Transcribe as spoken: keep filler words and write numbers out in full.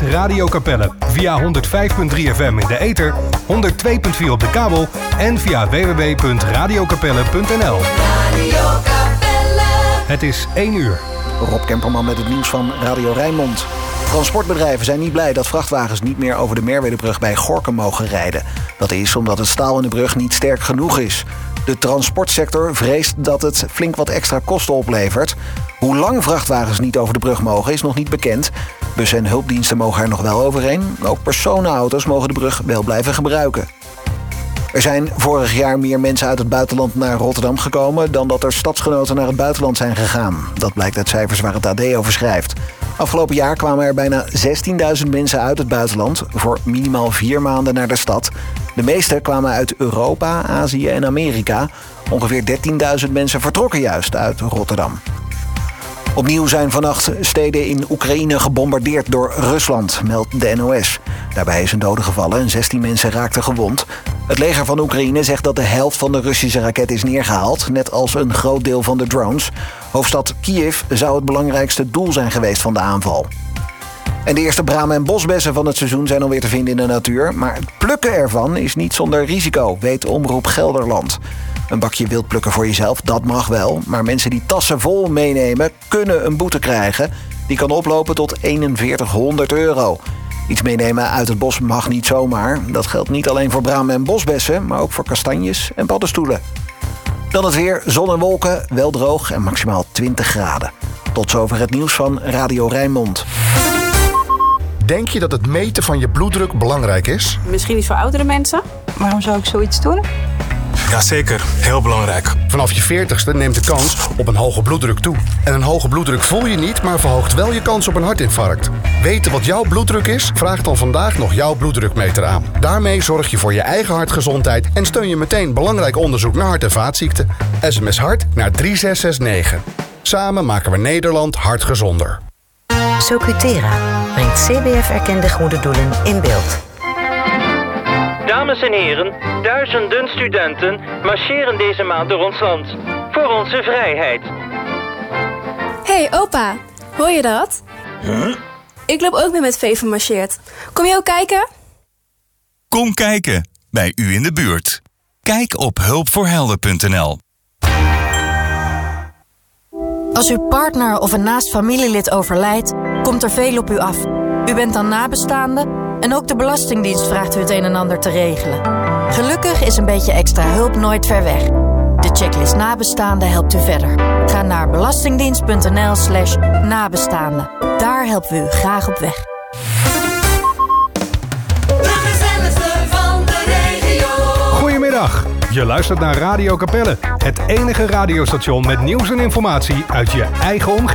Radio Capelle. Via honderd vijf komma drie F M in de ether, honderd twee komma vier op de kabel en via w w w punt radio capelle punt n l. Radio Capelle. Het is één uur. Rob Kemperman met het nieuws van Radio Rijnmond. Transportbedrijven zijn niet blij dat vrachtwagens niet meer over de Merwedebrug bij Gorinchem mogen rijden. Dat is omdat het staal in de brug niet sterk genoeg is. De transportsector vreest dat het flink wat extra kosten oplevert. Hoe lang vrachtwagens niet over de brug mogen is nog niet bekend. Bussen en hulpdiensten mogen er nog wel overheen. Ook personenauto's mogen de brug wel blijven gebruiken. Er zijn vorig jaar meer mensen uit het buitenland naar Rotterdam gekomen dan dat er stadsgenoten naar het buitenland zijn gegaan. Dat blijkt uit cijfers waar het A D over schrijft. Afgelopen jaar kwamen er bijna zestienduizend mensen uit het buitenland voor minimaal vier maanden naar de stad. De meeste kwamen uit Europa, Azië en Amerika. Ongeveer dertienduizend mensen vertrokken juist uit Rotterdam. Opnieuw zijn vannacht steden in Oekraïne gebombardeerd door Rusland, meldt de N O S. Daarbij is een dode gevallen en zestien mensen raakten gewond. Het leger van Oekraïne zegt dat de helft van de Russische raket is neergehaald, net als een groot deel van de drones. Hoofdstad Kiev zou het belangrijkste doel zijn geweest van de aanval. En de eerste bramen en bosbessen van het seizoen zijn alweer te vinden in de natuur. Maar het plukken ervan is niet zonder risico, weet Omroep Gelderland. Een bakje wild plukken voor jezelf, dat mag wel. Maar mensen die tassen vol meenemen, kunnen een boete krijgen. Die kan oplopen tot eenenveertighonderd euro. Iets meenemen uit het bos mag niet zomaar. Dat geldt niet alleen voor bramen en bosbessen, maar ook voor kastanjes en paddenstoelen. Dan het weer, zon en wolken, wel droog en maximaal twintig graden. Tot zover het nieuws van Radio Rijnmond. Denk je dat het meten van je bloeddruk belangrijk is? Misschien niet voor oudere mensen. Waarom zou ik zoiets doen? Jazeker, heel belangrijk. Vanaf je veertigste neemt de kans op een hoge bloeddruk toe. En een hoge bloeddruk voel je niet, maar verhoogt wel je kans op een hartinfarct. Weten wat jouw bloeddruk is? Vraag dan vandaag nog jouw bloeddrukmeter aan. Daarmee zorg je voor je eigen hartgezondheid en steun je meteen belangrijk onderzoek naar hart- en vaatziekten. S M S hart naar drie zes zes negen. Samen maken we Nederland hartgezonder. Socutera brengt C B F-erkende goede doelen in beeld. Dames en heren, duizenden studenten marcheren deze maand door ons land. Voor onze vrijheid. Hey opa, hoor je dat? Huh? Ik loop ook mee met Veven marcheert. Kom je ook kijken? Kom kijken, bij u in de buurt. Kijk op hulpvoorhelden punt n l. Als uw partner of een naast familielid overlijdt, komt er veel op u af. U bent dan nabestaande en ook de Belastingdienst vraagt u het een en ander te regelen. Gelukkig is een beetje extra hulp nooit ver weg. De checklist nabestaande helpt u verder. Ga naar belastingdienst punt n l slash nabestaande. Daar helpen we u graag op weg. Goedemiddag, je luistert naar Radio Capelle. Het enige radiostation met nieuws en informatie uit je eigen omgeving.